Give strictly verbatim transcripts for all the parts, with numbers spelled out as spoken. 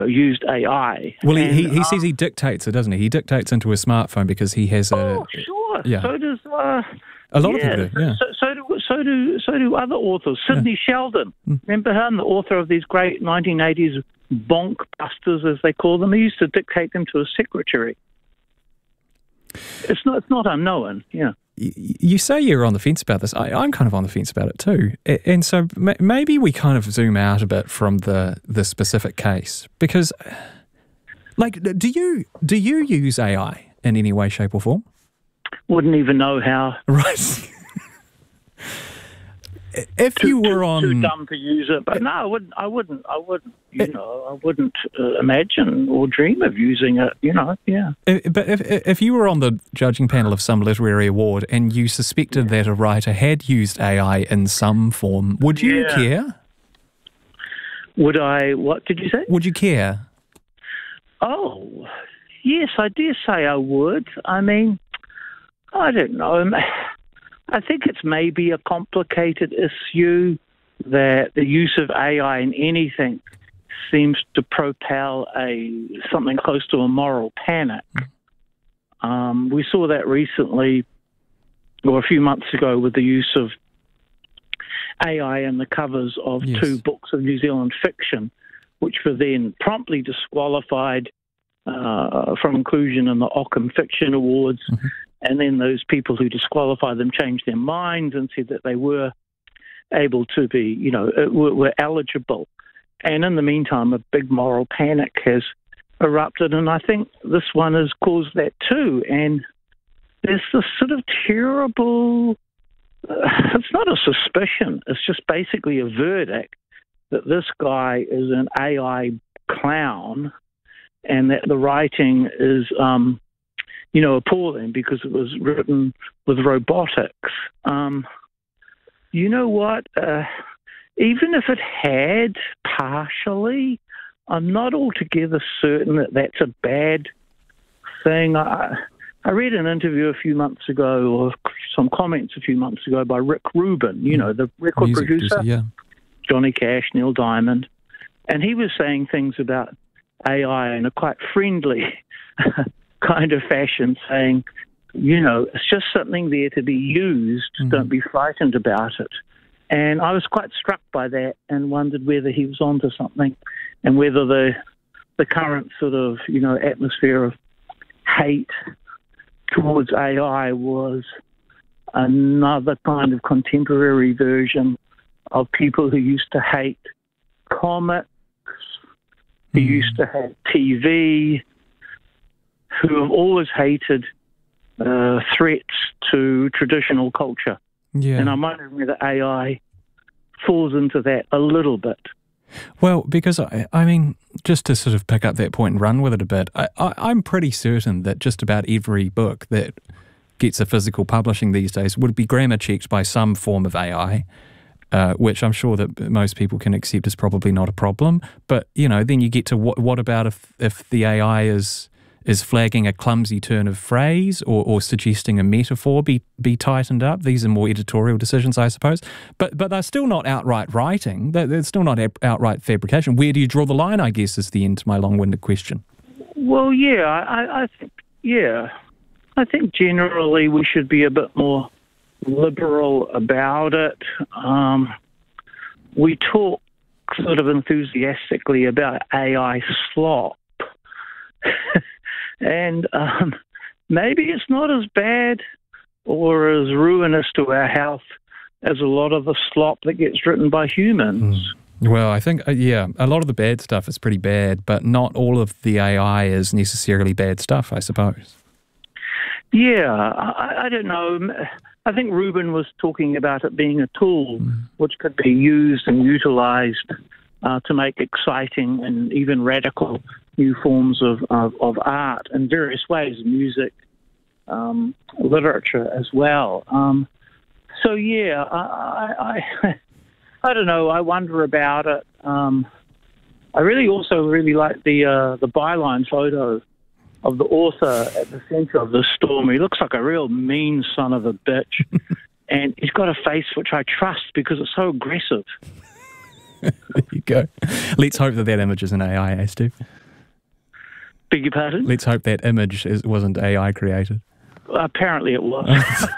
used A I. Well, he, and, he, he um, says he dictates it, doesn't he? He dictates into a smartphone because he has a... Oh, sure. Yeah. So does... Uh, a lot yeah, of people do, yeah. So, so, do, so, do, so do other authors. Sidney yeah. Sheldon. Mm. Remember him, the author of these great nineteen eighties bonk busters, as they call them? He used to dictate them to a secretary. It's not, it's not unknown, yeah. You say you're on the fence about this. I, I'm kind of on the fence about it too. And so maybe we kind of zoom out a bit from the, the specific case. Because, like, do you do you use A I in any way, shape or form? Wouldn't even know how. Right. If too, you were too, on... Too dumb to use it. But no, I wouldn't, I wouldn't, I wouldn't, you it, know, I wouldn't uh, imagine or dream of using it, you know, yeah. But if if you were on the judging panel of some literary award and you suspected yeah. that a writer had used A I in some form, would you yeah. care? Would I, what did you say? Would you care? Oh, yes, I dare say I would. I mean, I don't know. I think it's maybe a complicated issue that the use of A I in anything seems to propel a something close to a moral panic. Um, we saw that recently, or a few months ago, with the use of A I in the covers of yes. two books of New Zealand fiction, which were then promptly disqualified uh, from inclusion in the Ockham Fiction Awards. Mm-hmm. And then those people who disqualified them changed their minds and said that they were able to be, you know, were, were eligible. And in the meantime, a big moral panic has erupted, and I think this one has caused that too. And there's this sort of terrible, uh, it's not a suspicion, it's just basically a verdict that this guy is an A I clown and that the writing is... Um, you know, appalling because it was written with robotics. Um, you know what? Uh, even if it had partially, I'm not altogether certain that that's a bad thing. I, I read an interview a few months ago, or some comments a few months ago by Rick Rubin, you know, the record Music producer, producer yeah. Johnny Cash, Neil Diamond, and he was saying things about A I in a quite friendly kind of fashion, saying, you know, it's just something there to be used. Mm-hmm. Don't be frightened about it. And I was quite struck by that and wondered whether he was onto something and whether the the current sort of, you know, atmosphere of hate towards A I was another kind of contemporary version of people who used to hate comics, who mm-hmm. used to hate T V, who have always hated uh, threats to traditional culture. Yeah. And I'm wondering whether A I falls into that a little bit. Well, because, I, I mean, just to sort of pick up that point and run with it a bit, I, I, I'm pretty certain that just about every book that gets a physical publishing these days would be grammar checked by some form of A I, uh, which I'm sure that most people can accept is probably not a problem. But, you know, then you get to what, what about if, if the A I is... is flagging a clumsy turn of phrase or, or suggesting a metaphor be be tightened up. These are more editorial decisions, I suppose. But but they're still not outright writing. They're, they're still not ab- outright fabrication. Where do you draw the line, I guess, is the end to my long-winded question. Well, yeah, I, I think, yeah. I think generally we should be a bit more liberal about it. Um, we talk sort of enthusiastically about A I slop. And um, maybe it's not as bad or as ruinous to our health as a lot of the slop that gets written by humans. Mm. Well, I think, uh, yeah, a lot of the bad stuff is pretty bad, but not all of the A I is necessarily bad stuff, I suppose. Yeah, I, I don't know. I think Rubin was talking about it being a tool mm. which could be used and utilised uh, to make exciting and even radical new forms of, of, of art in various ways, music, um, literature as well. Um, so, yeah, I, I, I don't know. I wonder about it. Um, I really also really like the uh, the byline photo of the author at the centre of the storm. He looks like a real mean son of a bitch. And he's got a face which I trust because it's so aggressive. There you go. Let's hope that that image is an A I, eh, Steve? Beg your pardon? Let's hope that image is, wasn't A I created. Apparently it was.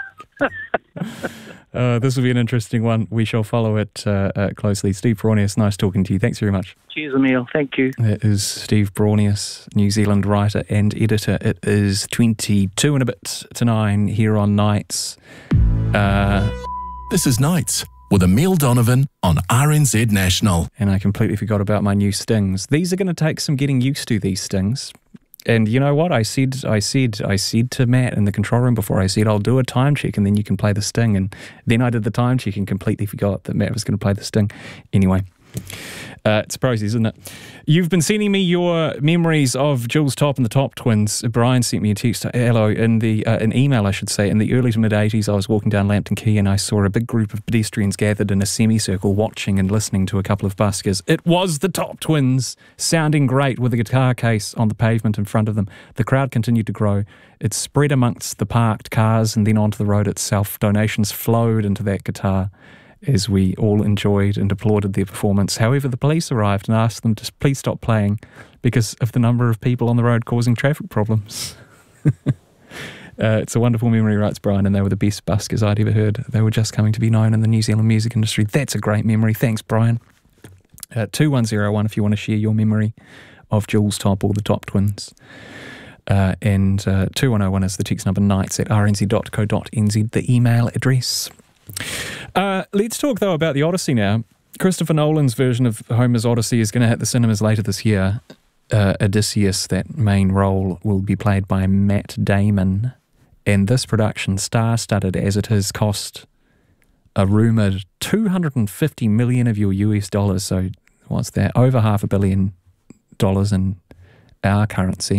uh, this will be an interesting one. We shall follow it uh, uh, closely. Steve Braunias, nice talking to you. Thanks very much. Cheers, Emil. Thank you. That is Steve Braunias, New Zealand writer and editor. It is twenty-two and a bit to nine here on Nights. Uh, this is Nights with Emil Donovan on R N Z National. And I completely forgot about my new stings. These are going to take some getting used to, these stings. And you know what? I said, I said, I said to Matt in the control room before, I said, I'll do a time check and then you can play the sting. And then I did the time check and completely forgot that Matt was going to play the sting. Anyway, uh, it's a process, isn't it? You've been sending me your memories of Jules Top and the Top Twins. Brian sent me a text, hello, in the uh, an email, I should say. In the early to mid-eighties, I was walking down Lambton Quay and I saw a big group of pedestrians gathered in a semicircle watching and listening to a couple of buskers. It was the Top Twins, sounding great with a guitar case on the pavement in front of them. The crowd continued to grow. It spread amongst the parked cars and then onto the road itself. Donations flowed into that guitar as we all enjoyed and applauded their performance. However, the police arrived and asked them to please stop playing because of the number of people on the road causing traffic problems. uh, it's a wonderful memory, writes Brian, and they were the best buskers I'd ever heard. They were just coming to be known in the New Zealand music industry. That's a great memory. Thanks, Brian. Uh, two one zero one if you want to share your memory of Jules Top or the Top Twins. Uh, and uh, two one zero one is the text number, nights at r n z dot co dot n z, the email address. Uh, let's talk, though, about the Odyssey now. Christopher Nolan's version of Homer's Odyssey is going to hit the cinemas later this year. Uh, Odysseus, that main role, will be played by Matt Damon. And this production, star-studded as it is, cost a rumoured two hundred fifty million of your U S dollars. So what's that? Over half a billion dollars in our currency.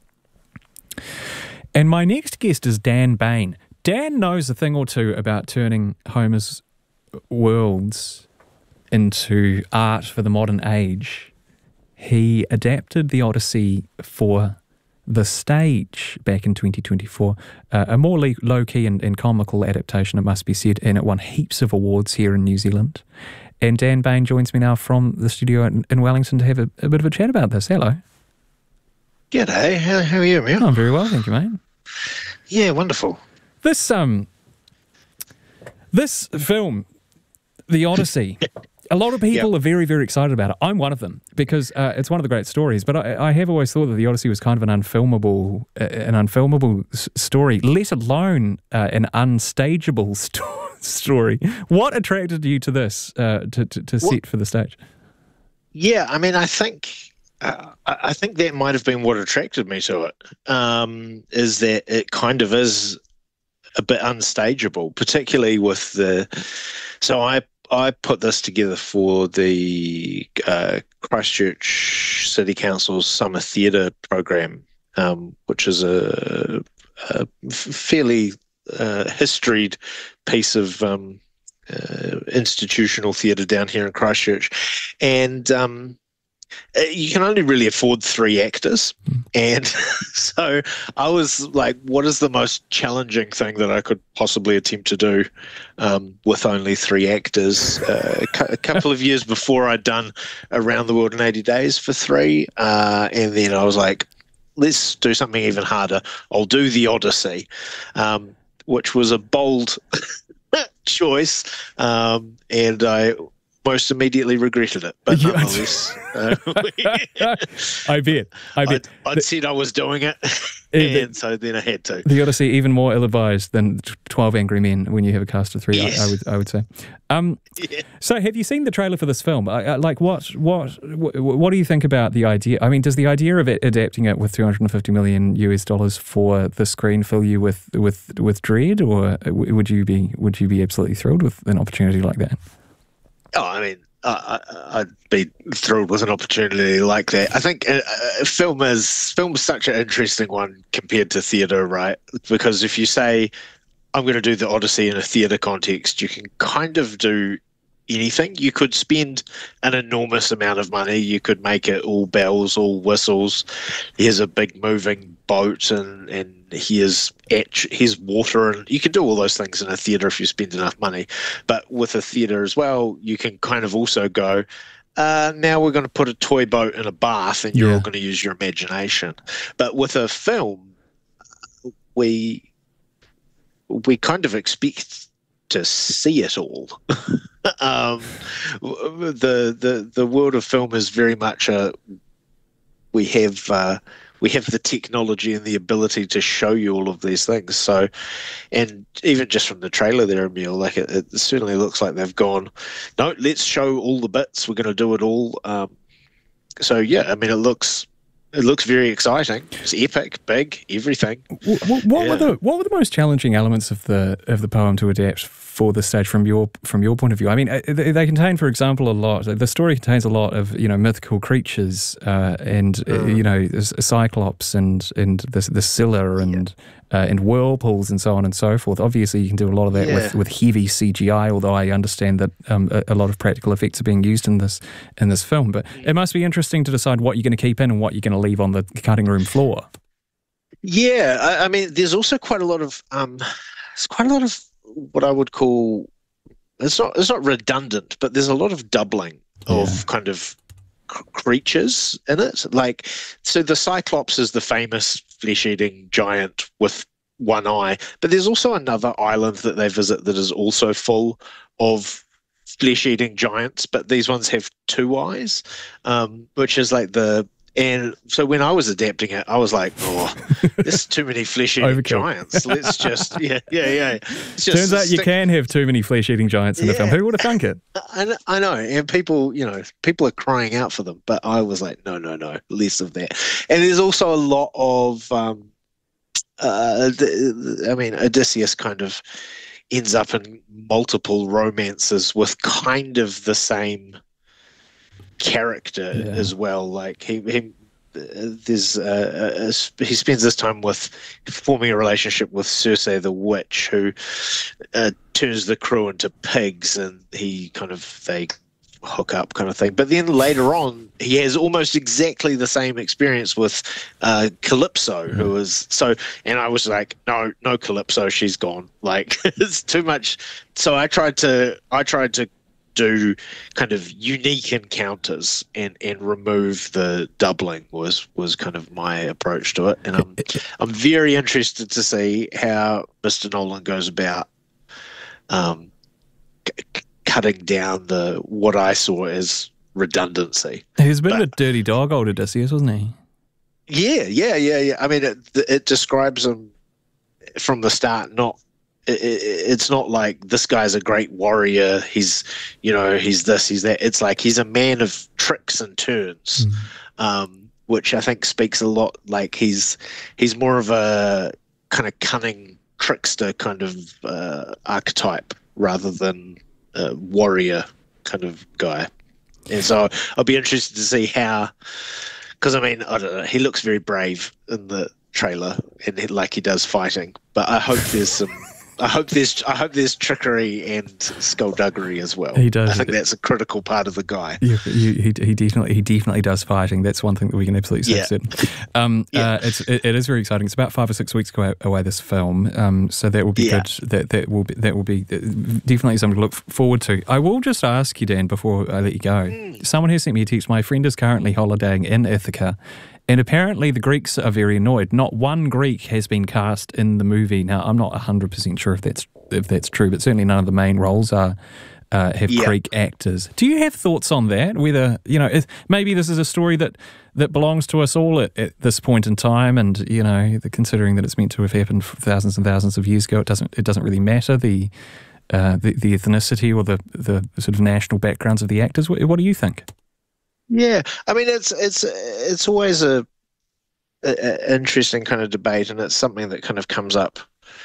And my next guest is Dan Bain. Dan knows a thing or two about turning Homer's worlds into art for the modern age. He adapted the Odyssey for the stage back in twenty twenty-four, uh, a more le- low-key and, and comical adaptation, it must be said, and it won heaps of awards here in New Zealand. And Dan Bain joins me now from the studio in, in Wellington to have a, a bit of a chat about this. Hello. G'day, how, how are you, Emil? Oh, I'm very well, thank you, mate. Yeah, wonderful. This um, this film, The Odyssey, a lot of people yep. are very, very excited about it. I'm one of them because uh, it's one of the great stories. But I, I have always thought that The Odyssey was kind of an unfilmable, uh, an unfilmable s- story, let alone uh, an unstageable sto- story. What attracted you to this, uh, to to, to set for the stage? Yeah, I mean, I think. Uh, I think that might have been what attracted me to it. Um, is that it kind of is a bit unstageable, particularly with the. So I I put this together for the uh, Christchurch City Council's Summer Theatre program, um, which is a, a fairly uh, historied piece of um, uh, institutional theatre down here in Christchurch, and. Um, You can only really afford three actors. And so I was like, what is the most challenging thing that I could possibly attempt to do um, with only three actors? Uh, a, cu- a couple of years before I'd done Around the World in eighty days for three. Uh, and then I was like, let's do something even harder. I'll do The Odyssey, um, which was a bold choice. Um, and I... most immediately regretted it, but nonetheless, uh, I bet. I bet. I'd, I'd said I was doing it, and so then I had to. The Odyssey, even more ill-advised than twelve Angry Men when you have a cast of three. Yes. I, I would, I would say. Um, yeah. So, have you seen the trailer for this film? I, I, like, what, what, what, what do you think about the idea? I mean, does the idea of it, adapting it with two hundred fifty million U S dollars for the screen fill you with with with dread, or would you be would you be absolutely thrilled with an opportunity like that? Oh, I mean, uh, I'd be thrilled with an opportunity like that. I think uh, film is film is such an interesting one compared to theatre, right? Because if you say, I'm going to do the Odyssey in a theatre context, you can kind of do anything. You could spend an enormous amount of money. You could make it all bells, all whistles. Here's a big moving boat, and and here's etch, here's water, and you can do all those things in a theatre if you spend enough money. But with a theatre as well, you can kind of also go, uh, now we're going to put a toy boat in a bath, and you're Yeah. all going to use your imagination. But with a film, we we kind of expect to see it all. um, the the the world of film is very much a we have uh, we have the technology and the ability to show you all of these things. So, and even just from the trailer there, Emil, like it, it certainly looks like they've gone, no, let's show all the bits. We're going to do it all. Um, so yeah, I mean, it looks. It looks very exciting. It's epic, big, everything. What, what Yeah. were the what were the most challenging elements of the of the poem to adapt for the stage from your from your point of view? I mean, uh, they, they contain, for example, a lot. The story contains a lot of you know mythical creatures uh, and uh, Mm. you know there's a cyclops and and the the Scylla and uh, and whirlpools and so on and so forth. Obviously, you can do a lot of that Yeah. with, with heavy C G I. Although I understand that um, a, a lot of practical effects are being used in this in this film. But it must be interesting to decide what you're going to keep in and what you're going to leave on the cutting room floor. Yeah, I, I mean, there's also quite a lot of um, there's quite a lot of what I would call it's not it's not redundant, but there's a lot of doubling of Yeah. kind of c- creatures in it. Like, so the Cyclops is the famous flesh-eating giant with one eye, but there's also another island that they visit that is also full of flesh-eating giants, but these ones have two eyes, um, which is like the and so when I was adapting it, I was like, oh, there's too many flesh-eating Overkill. giants. Let's just, yeah, yeah, yeah. Let's just Turns out you stick- can have too many flesh-eating giants in the film. Yeah. Who would have thunk it? I, kn- I know, and people, you know, people are crying out for them, but I was like, no, no, no, less of that. And there's also a lot of, um, uh, the, the- I mean, Odysseus kind of ends up in multiple romances with kind of the same character Yeah. as well. Like he, he uh, there's uh, a, a, he spends this time with forming a relationship with Circe the witch, who uh, turns the crew into pigs, and he kind of they hook up kind of thing. But then later on, he has almost exactly the same experience with uh, Calypso, Mm-hmm. who is so. And I was like, no, no, Calypso, she's gone. Like it's too much. So I tried to, I tried to do kind of unique encounters and and remove the doubling was was kind of my approach to it. And I'm I'm very interested to see how Mister Nolan goes about um, c- c- cutting down the what I saw as redundancy. He was a bit of a But- dirty dog, old Odysseus, wasn't he? Yeah, yeah, yeah, yeah. I mean, it it describes him from the start. Not it, it, it's not like this guy's a great warrior. He's you know he's this, he's that. It's like he's a man of tricks and turns, um, which I think speaks a lot. Like he's he's more of a kind of cunning trickster kind of uh, archetype rather than a warrior kind of guy. And so I'll be interested to see how. Because I mean, I don't know. He looks very brave in the trailer, and he, like he does fighting. But I hope there's some. I hope there's. I hope there's trickery and skullduggery as well. He does. I think that's a critical part of the guy. Yeah, you, he, he definitely he definitely does fighting. That's one thing that we can absolutely say. Yeah. for certain. Um, Yeah. uh, it's it, it is very exciting. It's about five or six weeks away, away this film, um, so that will be Yeah. good. That that will be that will be uh, definitely something to look forward to. I will just ask you, Dan, before I let you go. Mm. Someone has sent me a text. My friend is currently holidaying in Ithaca. And apparently the Greeks are very annoyed. Not one Greek has been cast in the movie. Now, I'm not one hundred percent sure if that's if that's true, but certainly none of the main roles are uh, have Yeah. Greek actors. Do you have thoughts on that? Whether, you know, if, maybe this is a story that, that belongs to us all at, at this point in time, and, you know, the, considering that it's meant to have happened thousands and thousands of years ago, it doesn't it doesn't really matter the uh, the, the ethnicity or the, the sort of national backgrounds of the actors. What, what do you think? Yeah, I mean it's it's it's always a, a, a interesting kind of debate, and it's something that kind of comes up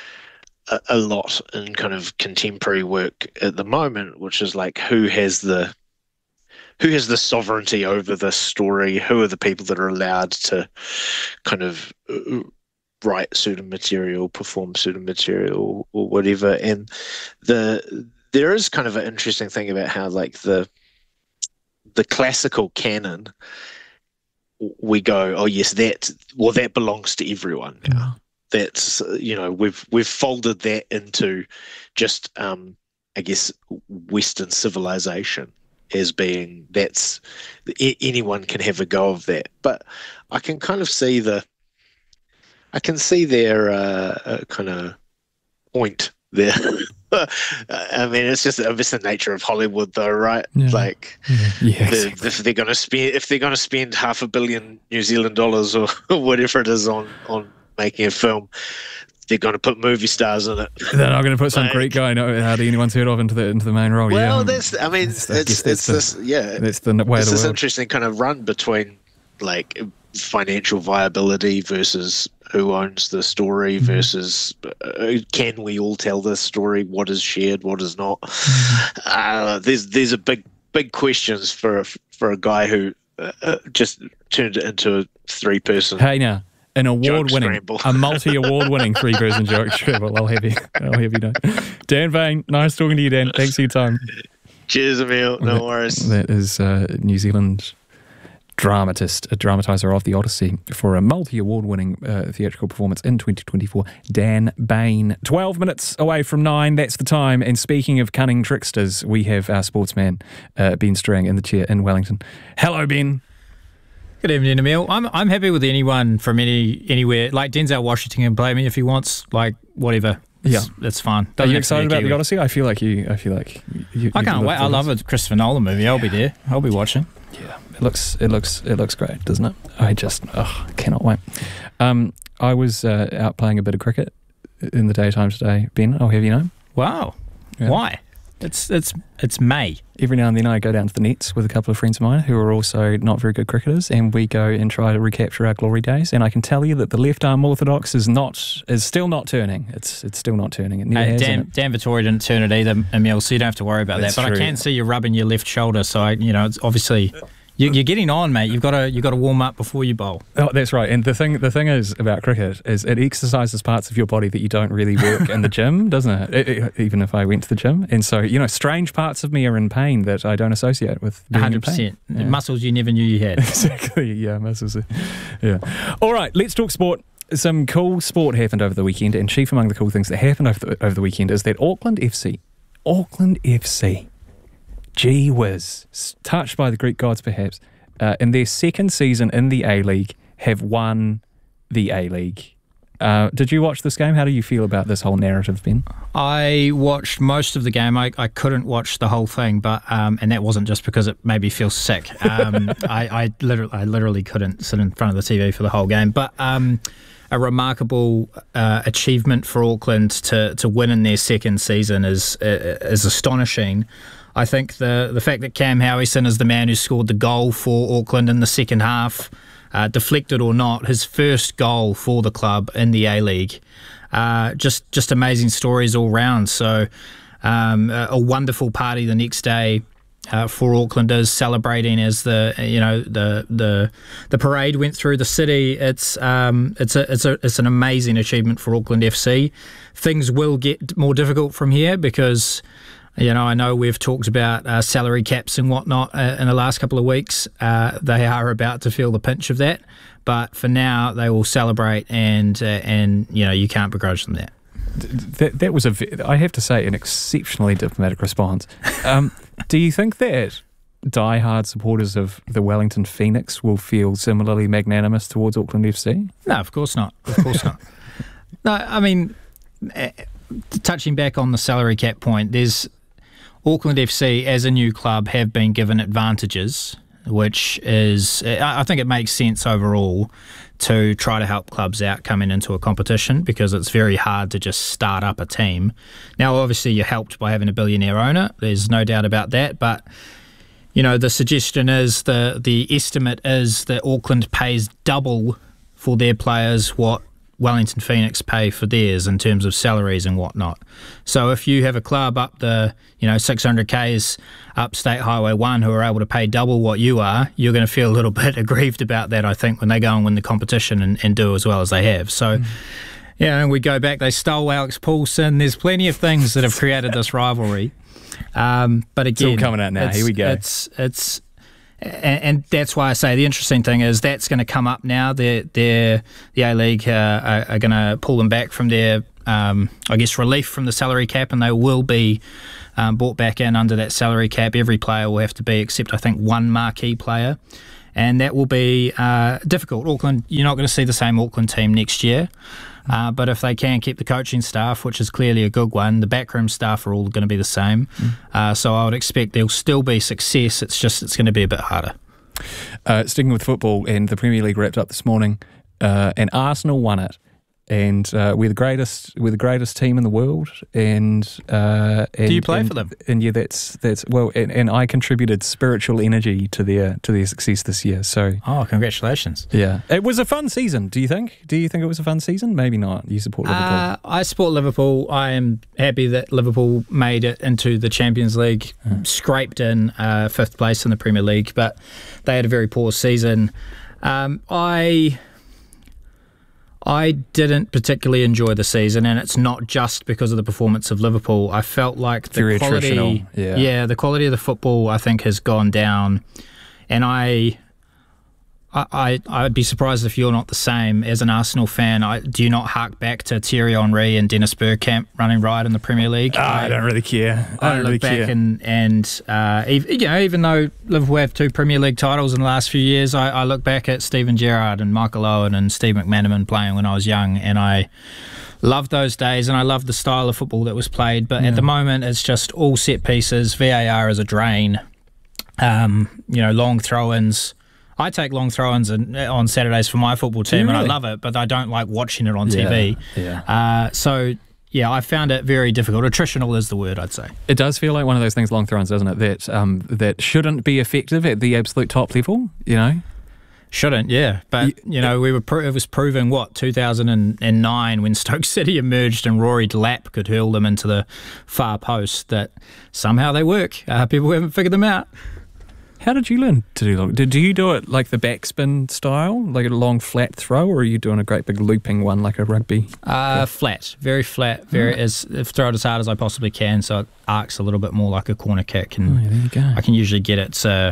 a, a lot in kind of contemporary work at the moment, which is like who has the who has the sovereignty over this story? Who are the people that are allowed to kind of uh, write certain material, perform certain material, or whatever? And the there is kind of an interesting thing about how like the the classical canon, we go, oh yes, that well that belongs to everyone now. Yeah. That's you know we've we've folded that into just um, I guess Western civilization as being that's anyone can have a go of that. But I can kind of see the I can see their uh, uh, kind of point there. I mean, it's just it's the nature of Hollywood, though, right? Yeah. Like, yeah, yeah, the, exactly. if they're going to spend if they're going to spend half a billion New Zealand dollars or whatever it is on on making a film, they're going to put movie stars in it. They're not going to put some Like- Greek guy no hardly anyone's heard of into the into the main role. Well, yeah, that's I mean, it's I guess it's, that's the- this yeah, that's the way of it's the this world. interesting kind of run between like financial viability versus who owns the story Mm-hmm. versus uh, can we all tell this story, what is shared, what is not. Mm-hmm. uh, there's there's a big big questions for a, for a guy who uh, uh, just turned it into a three person. Hey now, an award-winning, scramble. a multi-award-winning three-person joke scramble. I'll have you, I'll have you know. Dan Vane, nice talking to you, Dan. Thanks for your time. Cheers, Emil. No worries. That is uh, New Zealand dramatist, a dramatiser of the Odyssey for a multi-award-winning uh, theatrical performance in twenty twenty-four, Dan Bain. twelve minutes away from nine, that's the time. And speaking of cunning tricksters, we have our sportsman, uh, Ben Strang, in the chair in Wellington. Hello, Ben. Good evening, Emil. I'm I'm happy with anyone from any anywhere. Like Denzel Washington can play me if he wants. Like whatever. It's, Yeah. that's fine. Are Doesn't you have to be excited a about the Kiwi. Odyssey? I feel like you. I feel like you. I you can't live wait. for I love this. a Christopher Nolan movie. I'll be there. I'll be watching. Yeah, it looks. It looks. It looks great, doesn't it? I just. Oh, I cannot wait. Um, I was uh, out playing a bit of cricket in the daytime today, Ben. I'll have you know. Wow. Yeah. Why? It's it's it's May. Every now and then I go down to the nets with a couple of friends of mine who are also not very good cricketers, and we go and try to recapture our glory days. And I can tell you that the left arm orthodox is not is still not turning. It's it's still not turning. It never Hey, has. Dan, and it- Dan Vittori didn't turn it either, Emil, so you don't have to worry about That's that. But true. I can see you rubbing your left shoulder, so I, you know, it's obviously you, you're getting on, mate. You've got to you got to warm up before you bowl. Oh, that's right. And the thing the thing is about cricket is it exercises parts of your body that you don't really work in the gym, doesn't it? It- it- Even if I went to the gym. And so, you know, strange parts of me are in pain that I don't associate with being one hundred in pain. percent. Yeah. Muscles you never knew you had. Exactly, yeah, muscles. Yeah. All right, let's talk sport. Some cool sport happened over the weekend, and chief among the cool things that happened over the, over the weekend is that Auckland F C, Auckland F C, gee whiz, s- touched by the Greek gods perhaps, uh, in their second season in the A-League, have won the A-League. Uh, did you watch this game? How do you feel about this whole narrative, Ben? I watched most of the game. I, I couldn't watch the whole thing, but um, and that wasn't just because it made me feel sick. Um, I, I literally, I literally couldn't sit in front of the T V for the whole game. But um, a remarkable uh, achievement for Auckland to to win in their second season is uh, is astonishing. I think the the fact that Cam Howison is the man who scored the goal for Auckland in the second half, uh, deflected or not, his first goal for the club in the A-League. Uh, just just amazing stories all round. So um, a, a wonderful party the next day uh, for Aucklanders, celebrating as the you know the the the parade went through the city. It's um it's a it's a it's an amazing achievement for Auckland F C. Things will get more difficult from here because. You know, I know we've talked about uh, salary caps and whatnot uh, in the last couple of weeks. Uh, they are about to feel the pinch of that, but for now they will celebrate, and uh, and you know you can't begrudge them that. That that was a, ve- I have to say, an exceptionally diplomatic response. Um, do you think that diehard supporters of the Wellington Phoenix will feel similarly magnanimous towards Auckland F C? No, of course not. Of course not. No, I mean, uh, touching back on the salary cap point, there's Auckland F C as a new club have been given advantages, which is, I think it makes sense overall to try to help clubs out coming into a competition because it's very hard to just start up a team. Now, obviously, you're helped by having a billionaire owner. There's no doubt about that, but you know, the suggestion is, the the estimate is that Auckland pays double for their players what Wellington Phoenix pay for theirs in terms of salaries and whatnot. So if you have a club up the, you know, six hundred kays up State Highway one who are able to pay double what you are, you're going to feel a little bit aggrieved about that, I think, when they go and win the competition and, and do as well as they have. So, mm. Yeah, and we go back. They stole Alex Paulson. There's plenty of things that have created this rivalry. Um, but again, it's all coming out now. Here we go. It's it's, and, and that's why I say the interesting thing is that's going to come up now. They're, they're, the A-League uh, are, are going to pull them back from their, um, I guess, relief from the salary cap, and they will be um, brought back in under that salary cap. Every player will have to be, except I think one marquee player. And that will be uh, difficult. Auckland, you're not going to see the same Auckland team next year. Uh, but if they can keep the coaching staff, which is clearly a good one, the backroom staff are all going to be the same. Mm. Uh, so I would expect there'll still be success. It's just it's going to be a bit harder. Uh, sticking with football, and the Premier League wrapped up this morning, uh, and Arsenal won it. And uh, we're the greatest. We're the greatest team in the world. And, uh, and do you play and, for them? And yeah, that's that's well. And, and I contributed spiritual energy to their to their success this year. So oh, congratulations! Yeah, it was a fun season. Do you think? Do you think it was a fun season? Maybe not. You support Liverpool. Uh, I support Liverpool. I am happy that Liverpool made it into the Champions League, mm. scraped in uh, fifth place in the Premier League, but they had a very poor season. Um, I. I didn't particularly enjoy the season, and it's not just because of the performance of Liverpool. I felt like the Very quality, yeah. yeah, the quality of the football, I think, has gone down, and I, I, I'd be surprised if you're not the same as an Arsenal fan. I, do you not hark back to Thierry Henry and Dennis Bergkamp running riot in the Premier League? Oh, I, I don't really care. I, I don't look really back care. and and uh, even, you know, even though Liverpool have two Premier League titles in the last few years, I, I look back at Steven Gerrard and Michael Owen and Steve McManaman playing when I was young, and I loved those days, and I loved the style of football that was played. But yeah. at the moment, it's just all set pieces. V A R is a drain. Um, you know, long throw-ins. I take long throw-ins on Saturdays for my football team, really? and I love it, but I don't like watching it on yeah, T V. Yeah. Uh, so, yeah, I found it very difficult. Attritional is the word, I'd say. It does feel like one of those things, long throw-ins, doesn't it, that um, that shouldn't be effective at the absolute top level, you know? Shouldn't, yeah. But, you know, we were pro- it was proven, what, two thousand nine when Stoke City emerged and Rory Delap could hurl them into the far post, that somehow they work. Uh, people haven't figured them out. How did you learn to do long? Did do you do it like the backspin style, like a long flat throw, or are you doing a great big looping one like a rugby? Uh, flat, very flat, very mm. as throw it as hard as I possibly can, so it arcs a little bit more like a corner kick, and oh, yeah, there you go. I can usually get it, uh,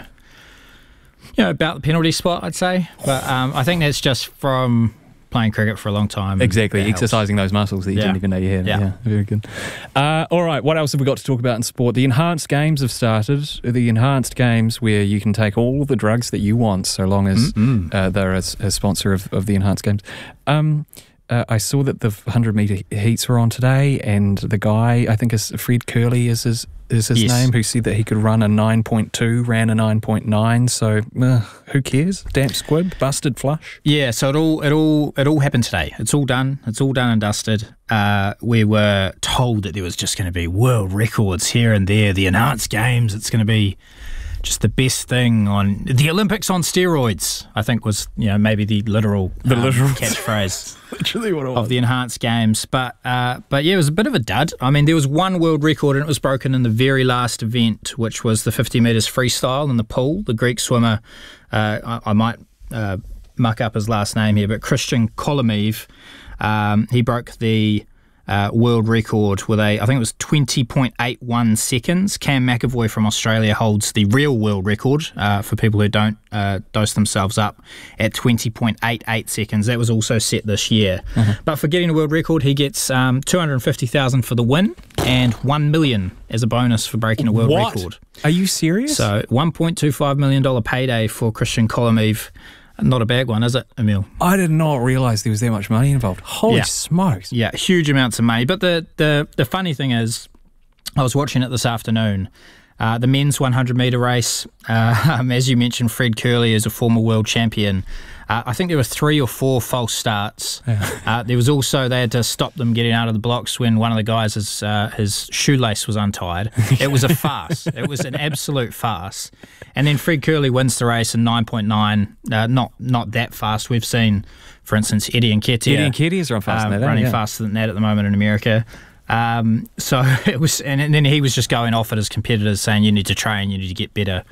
you know, about the penalty spot, I'd say. But um, I think that's just from playing cricket for a long time. Exactly, exercising those muscles that you yeah. didn't even know you had. Yeah, yeah very good. Uh, all right, what else have we got to talk about in sport? The enhanced games have started. The enhanced games where you can take all the drugs that you want, so long as mm-hmm. uh, they're a, a sponsor of, of the enhanced games. Um, uh, I saw that the one hundred metre heats were on today, and the guy, I think is Fred Curley is his is his yes. name, who said that he could run a nine point two, ran a nine point nine, so uh, who cares? Damp squib, busted flush. Yeah, so it all it all it all happened today. It's all done. It's all done and dusted. Uh, we were told that there was just going to be world records here and there. The enhanced games, it's going to be just the best thing on the Olympics on steroids, I think was, you know, maybe the literal, the um, literal catchphrase literally what it was. of the enhanced games. But uh, but yeah, it was a bit of a dud. I mean, there was one world record and it was broken in the very last event, which was the fifty metres freestyle in the pool. The Greek swimmer, uh, I, I might uh, muck up his last name here, but Christian Kolomev, um, he broke the Uh, world record with a, I think it was twenty point eight one seconds. Cam McAvoy from Australia holds the real world record uh, for people who don't uh, dose themselves up at twenty point eight eight seconds. That was also set this year. Uh-huh. But for getting a world record, he gets um, two hundred fifty thousand dollars for the win and one million dollars as a bonus for breaking a world what? record. Are you serious? So one point two five million dollars payday for Christian Kolomev. Not a bad one, is it, Emil? I did not realise there was that much money involved. Holy yeah. smokes. Yeah, huge amounts of money. But the, the, the funny thing is, I was watching it this afternoon. Uh, the men's one hundred metre race, uh, um, as you mentioned, Fred Curley is a former world champion. Uh, I think there were three or four false starts. Yeah. Uh, there was also, they had to stop them getting out of the blocks when one of the guys, his, uh, his shoelace was untied. It was a farce. It was an absolute farce. And then Fred Curley wins the race in nine point nine, uh, not not that fast. We've seen, for instance, Eddie Nketiah. Eddie Nketiah's run faster uh, than that, running yeah. faster than that at the moment in America. Um, so it was, and, and then he was just going off at his competitors saying, you need to train, you need to get better.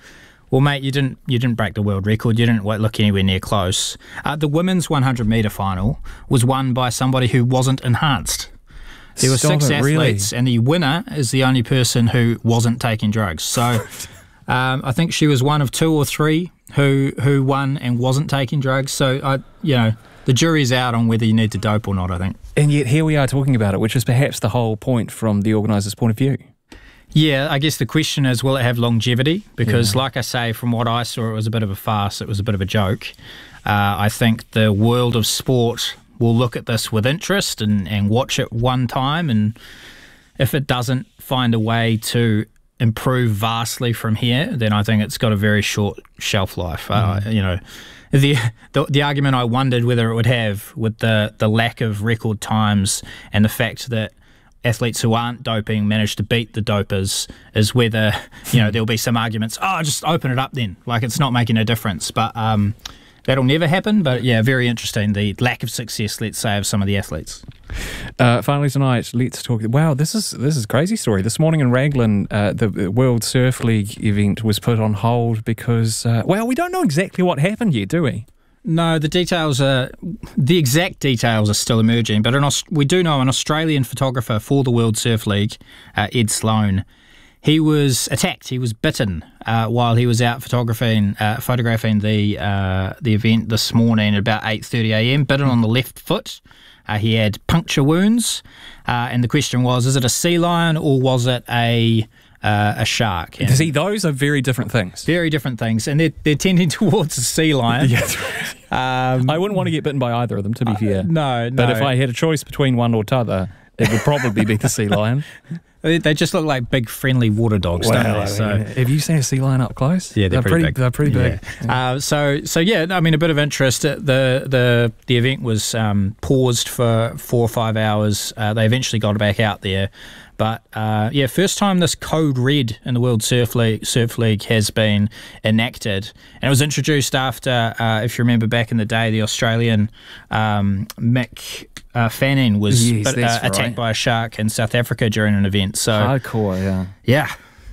Well, mate, you didn't you didn't break the world record. You didn't look anywhere near close. Uh, the women's one hundred metre final was won by somebody who wasn't enhanced. There were Stop six it, athletes, really? and the winner is the only person who wasn't taking drugs. So um, I think she was one of two or three who who won and wasn't taking drugs. So, I, you know, the jury's out on whether you need to dope or not, I think. And yet here we are talking about it, which is perhaps the whole point from the organiser's point of view. Yeah, I guess the question is, will it have longevity? Because, yeah. like I say, from what I saw, it was a bit of a farce. It was a bit of a joke. Uh, I think the world of sport will look at this with interest and, and watch it one time. And if it doesn't find a way to improve vastly from here, then I think it's got a very short shelf life. Mm. Uh, you know, the, the the argument I wondered whether it would have with the, the lack of record times and the fact that athletes who aren't doping manage to beat the dopers is whether, you know, there'll be some arguments, oh, just open it up then. Like, it's not making a difference. But um, that'll never happen. But, yeah, very interesting, the lack of success, let's say, of some of the athletes. Uh, finally tonight, let's talk. Wow, this is this is a crazy story. This morning in Raglan, uh, the World Surf League event was put on hold because, uh, well, we don't know exactly what happened yet, do we? No, the details are, the exact details are still emerging, but an, we do know an Australian photographer for the World Surf League, uh, Ed Sloan, he was attacked, he was bitten uh, while he was out photographing uh, photographing the uh, the event this morning at about eight thirty a m, bitten on the left foot. Uh, he had puncture wounds, uh, and the question was, is it a sea lion or was it a... Uh, a shark. And see, those are very different things. Very different things, and they're, they're tending towards a sea lion. Yes. um, I wouldn't want to get bitten by either of them, to be fair. Uh, no, no. But if I had a choice between one or t'other, it would probably be the sea lion. They just look like big, friendly water dogs, well, don't they? So, have you seen a sea lion up close? Yeah, they're, they're pretty, pretty big. They're pretty big. Yeah. Yeah. Uh, so, so yeah, I mean, a bit of interest. The the the event was um, paused for four or five hours. Uh, they eventually got back out there. But, uh, yeah, first time this Code Red in the World Surf League, Surf League has been enacted. And it was introduced after, uh, if you remember back in the day, the Australian um, Mick uh, Fanning was yes, but, uh, attacked right. by a shark in South Africa during an event. So hardcore, yeah. Yeah.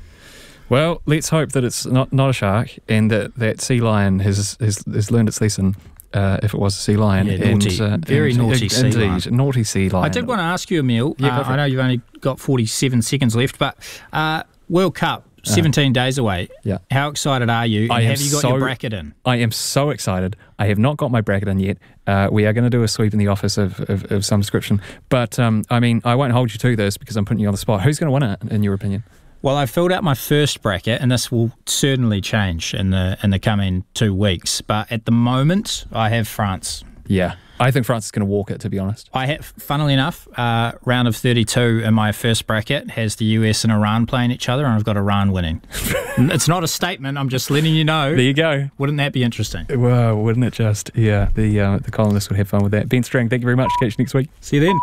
Well, let's hope that it's not, not a shark and that that sea lion has, has, has learned its lesson. Uh, if it was a sea lion. Yeah, naughty, and, uh, very and, naughty uh, sea indeed, lion. Naughty sea lion. I did want to ask you, Emil, yeah, uh, I know you've only got forty-seven seconds left, but uh, World Cup, seventeen uh, days away. Yeah. How excited are you? And I have you got so, your bracket in? I am so excited. I have not got my bracket in yet. Uh, we are going to do a sweep in the office of, of, of some description. But, um, I mean, I won't hold you to this because I'm putting you on the spot. Who's going to win it, in your opinion? Well, I filled out my first bracket, and this will certainly change in the in the coming two weeks. But at the moment, I have France. Yeah, I think France is going to walk it, to be honest. I have, funnily enough, uh, round of thirty-two in my first bracket has the U S and Iran playing each other, and I've got Iran winning. It's not a statement. I'm just letting you know. There you go. Wouldn't that be interesting? Well, wouldn't it just? Yeah, the uh, the columnists would have fun with that. Ben Strang, thank you very much. Catch you next week. See you then.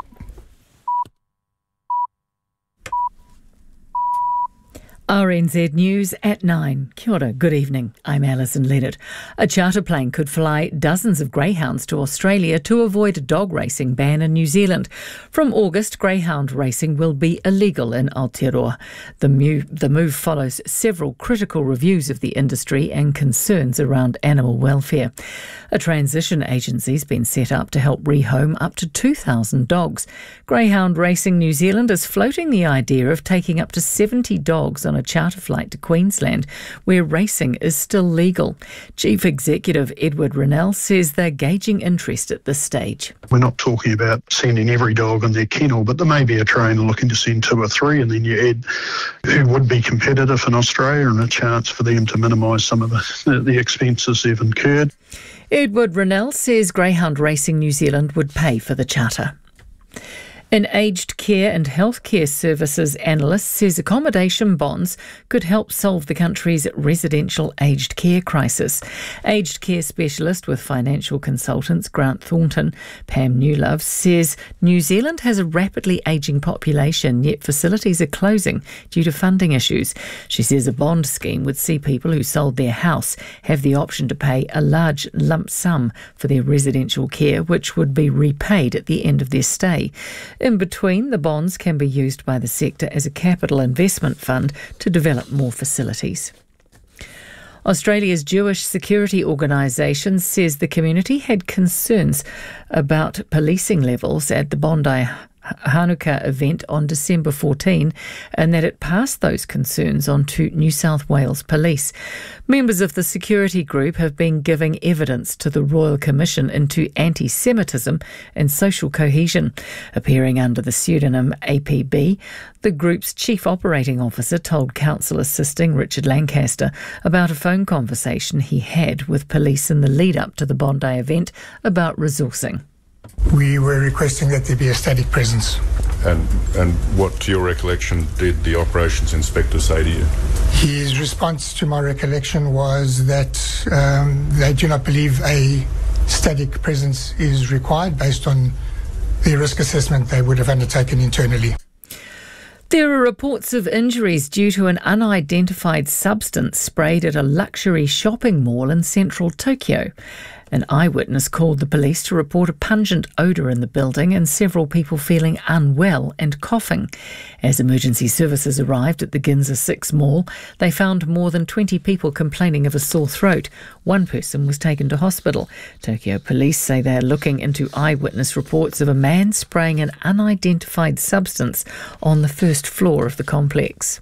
R N Z News at nine. Kia ora, good evening. I'm Alison Leonard. A charter plane could fly dozens of greyhounds to Australia to avoid a dog racing ban in New Zealand. From August, greyhound racing will be illegal in Aotearoa. The move, the move follows several critical reviews of the industry and concerns around animal welfare. A transition agency's been set up to help rehome up to two thousand dogs. Greyhound Racing New Zealand is floating the idea of taking up to seventy dogs on a charter flight to Queensland, where racing is still legal. Chief Executive Edward Rennell says they're gauging interest at this stage. We're not talking about sending every dog in their kennel, but there may be a trainer looking to send two or three, and then you add who would be competitive in Australia and a chance for them to minimise some of the, the expenses they've incurred. Edward Rennell says Greyhound Racing New Zealand would pay for the charter. An aged care and healthcare services analyst says accommodation bonds could help solve the country's residential aged care crisis. Aged care specialist with financial consultants Grant Thornton, Pam Newlove, says New Zealand has a rapidly ageing population, yet facilities are closing due to funding issues. She says a bond scheme would see people who sold their house have the option to pay a large lump sum for their residential care, which would be repaid at the end of their stay. In between, the bonds can be used by the sector as a capital investment fund to develop more facilities. Australia's Jewish security organisation says the community had concerns about policing levels at the Bondi Hanukkah event on December fourteenth, and that it passed those concerns on to New South Wales Police. Members of the security group have been giving evidence to the Royal Commission into anti-Semitism and social cohesion. Appearing under the pseudonym A P B, the group's chief operating officer told counsel assisting Richard Lancaster about a phone conversation he had with police in the lead-up to the Bondi event about resourcing. We were requesting that there be a static presence. And and what, to your recollection, did the operations inspector say to you? His response to my recollection was that um, they do not believe a static presence is required based on the risk assessment they would have undertaken internally. There are reports of injuries due to an unidentified substance sprayed at a luxury shopping mall in central Tokyo. An eyewitness called the police to report a pungent odour in the building and several people feeling unwell and coughing. As emergency services arrived at the Ginza Six Mall, they found more than twenty people complaining of a sore throat. One person was taken to hospital. Tokyo police say they are looking into eyewitness reports of a man spraying an unidentified substance on the first floor of the complex.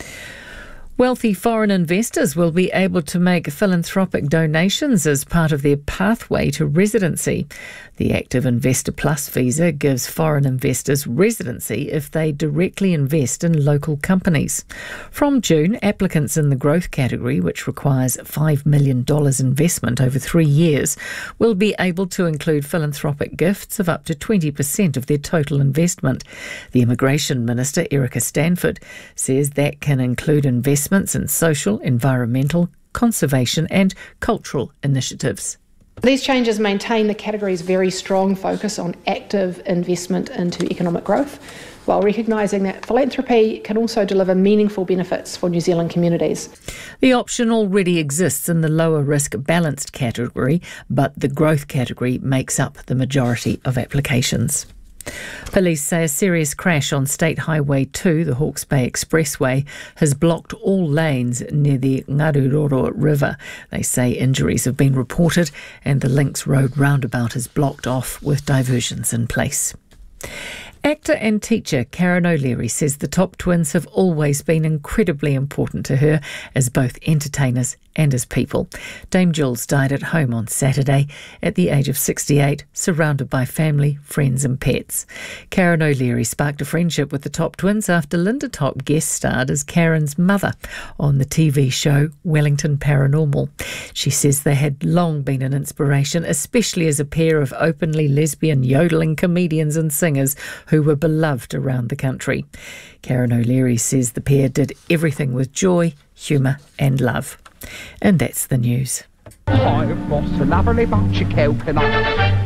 Wealthy foreign investors will be able to make philanthropic donations as part of their pathway to residency. The Active Investor Plus visa gives foreign investors residency if they directly invest in local companies. From June, applicants in the growth category, which requires five million dollars investment over three years, will be able to include philanthropic gifts of up to twenty percent of their total investment. The Immigration Minister, Erica Stanford, says that can include investment in social, environmental, conservation and cultural initiatives. These changes maintain the category's very strong focus on active investment into economic growth, while recognising that philanthropy can also deliver meaningful benefits for New Zealand communities. The option already exists in the lower risk balanced category, but the growth category makes up the majority of applications. Police say a serious crash on State Highway two, the Hawke's Bay Expressway, has blocked all lanes near the Ngaruroro River. They say injuries have been reported and the Links Road roundabout is blocked off with diversions in place. Actor and teacher Karen O'Leary says the Top Twins have always been incredibly important to her as both entertainers and as people. Dame Jules died at home on Saturday at the age of sixty-eight, surrounded by family, friends and pets. Karen O'Leary sparked a friendship with the Top Twins after Linda Top guest starred as Karen's mother on the T V show Wellington Paranormal. She says they had long been an inspiration, especially as a pair of openly lesbian yodeling comedians and singers who were beloved around the country. Karen O'Leary says the pair did everything with joy, humour and love. And that's the news. I've got a lovely bunch of coconuts.